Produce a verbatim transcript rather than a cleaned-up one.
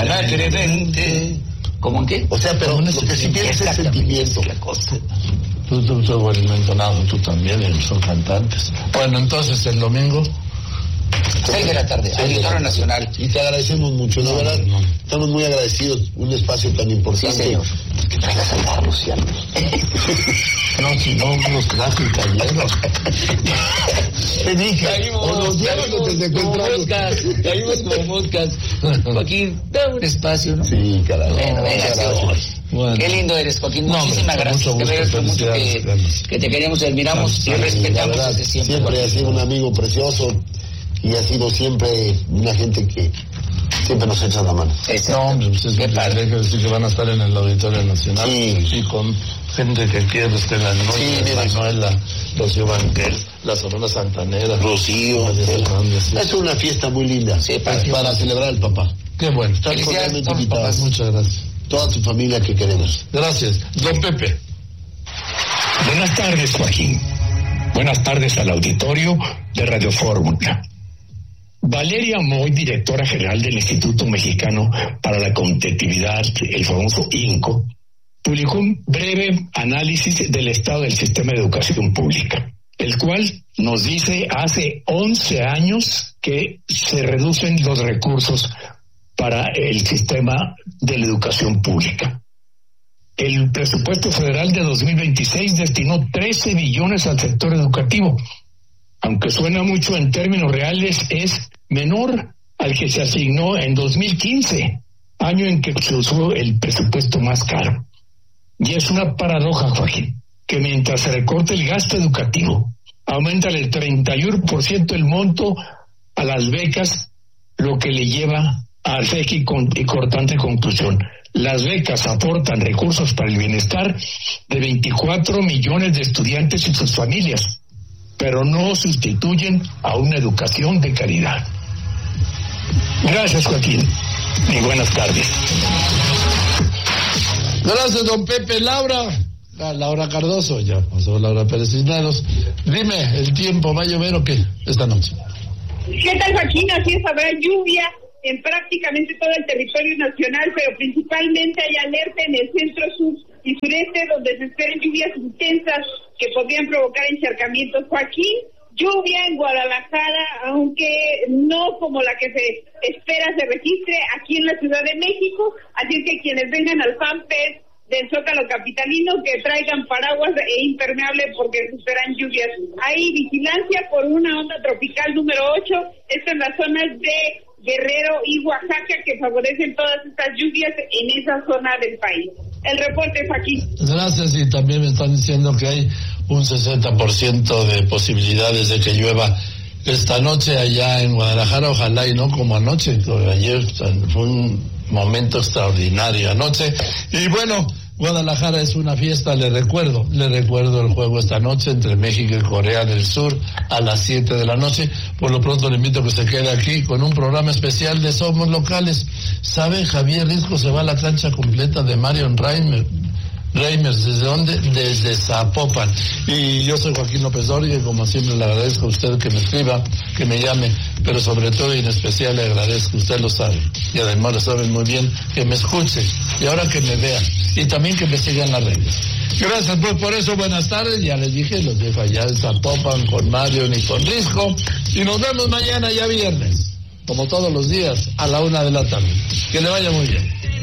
alegremente. ¿Cómo en qué? O sea, pero lo que sí tienes es sentimiento. La cosa. Tú, tú, tú, bueno, entonado, tú también, son cantantes. Bueno, entonces el domingo... Seis de la tarde, Auditorio Nacional. Y te agradecemos mucho, la verdad. No, no. Estamos muy agradecidos, un espacio tan importante. Sí, señor. Que traigas al carro, Luciano. No, si no, los clásicos cayeron. Te dije, caímos, o nos llevas o te secuestramos. Moscas, caímos como moscas. Joaquín, da un espacio, ¿no? Sí, carajo. Bueno, venga, bueno. Qué lindo eres, Joaquín. No, Muchísimas gracias. Te agradezco mucho que, que te queremos, admiramos y respetamos verdad, desde siempre. Siempre has sido un amigo precioso. Y ha sido siempre una gente que siempre nos echa la mano. No, hombre, pues es un privilegio decir que van a estar en el Auditorio Nacional. Sí. Y con gente que quiere, Estela Noche, sí, Manuela, Rocío Banquel, la Sonora Santanera. Rocío. Sí. Sí. Es una fiesta muy linda. Sí, para, para celebrar al papá. Qué bueno. Estás cordialmente invitado. Muchas gracias. Toda tu familia que queremos. Gracias. Don Pepe. Buenas tardes, Joaquín. Buenas tardes al auditorio de Radio Fórmula. Valeria Moy, directora general del Instituto Mexicano para la Competitividad, el famoso INCO, publicó un breve análisis del estado del sistema de educación pública, el cual nos dice hace once años que se reducen los recursos para el sistema de la educación pública. El presupuesto federal de dos mil veintiséis destinó trece billones al sector educativo. Aunque suena mucho en términos reales, es menor al que se asignó en dos mil quince, año en que se usó el presupuesto más caro. Y es una paradoja, Joaquín, que mientras se recorta el gasto educativo, aumenta el treinta y uno por ciento el monto a las becas, lo que le lleva a hacer y cortante conclusión. Las becas aportan recursos para el bienestar de veinticuatro millones de estudiantes y sus familias, pero no sustituyen a una educación de calidad. Gracias, Joaquín, y buenas tardes. Gracias, don Pepe. Laura, ah, Laura Cardoso, ya pasó Laura Pérez Cisneros. Dime, ¿el tiempo va a llover o qué esta noche? ¿Qué tal, Joaquín? Así es, habrá lluvia en prácticamente todo el territorio nacional, pero principalmente hay alerta en el centro, sur y sureste, donde se esperan lluvias intensas que podrían provocar encharcamientos. Joaquín, lluvia en Guadalajara, aunque no como la que se espera se registre aquí en la Ciudad de México, así que quienes vengan al FanFest del Zócalo capitalino que traigan paraguas e impermeable porque se esperan lluvias. Hay vigilancia por una onda tropical número ocho, esto en las zonas de Guerrero y Oaxaca, que favorecen todas estas lluvias en esa zona del país. El reporte es aquí. Gracias, y también me están diciendo que hay un sesenta por ciento de posibilidades de que llueva esta noche allá en Guadalajara, ojalá y no como anoche, ayer fue un momento extraordinario anoche, y bueno, Guadalajara es una fiesta, le recuerdo, le recuerdo el juego esta noche entre México y Corea del Sur a las siete de la noche. Por lo pronto le invito a que se quede aquí con un programa especial de Somos Locales. ¿Sabe? Javier Risco se va a la cancha completa de Marion Reimer. Reimers, ¿desde dónde? Desde Zapopan. Y yo soy Joaquín López Dóriga y como siempre le agradezco a usted que me escriba, que me llame, pero sobre todo y en especial le agradezco, usted lo sabe, y además lo sabe muy bien, que me escuche y ahora que me vea y también que me siga en las redes. Gracias pues por eso, buenas tardes, ya les dije, los dejo allá en Zapopan con Marion y con Risco y nos vemos mañana ya viernes, como todos los días, a la una de la tarde. Que le vaya muy bien.